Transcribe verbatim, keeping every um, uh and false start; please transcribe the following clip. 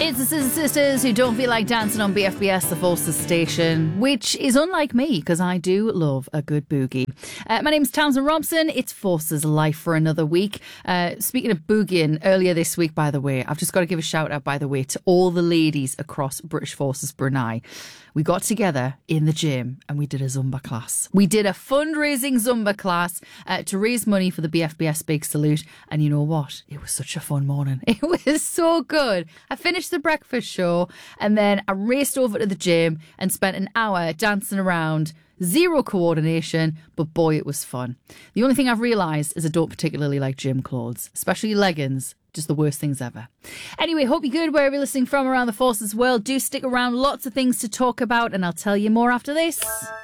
It's the Sisters and Sisters who don't feel like dancing on B F B S, the Forces station, which is unlike me because I do love a good boogie. Uh, my name's Tamsin Robson. It's Forces Life for another week. Uh, speaking of boogieing, earlier this week, by the way, I've just got to give a shout out, by the way, to all the ladies across British Forces Brunei. We got together in the gym and we did a Zumba class. We did a fundraising Zumba class uh, to raise money for the B F B S Big Salute. And you know what? It was such a fun morning. It was so good. I finished the breakfast show and then I raced over to the gym and spent an hour dancing around. Zero coordination, but boy, it was fun. The only thing I've realised is I don't particularly like gym clothes, especially leggings. Just the worst things ever. Anyway, hope you're good wherever you're listening from around the Forces world. Do stick around. Lots of things to talk about, and I'll tell you more after this.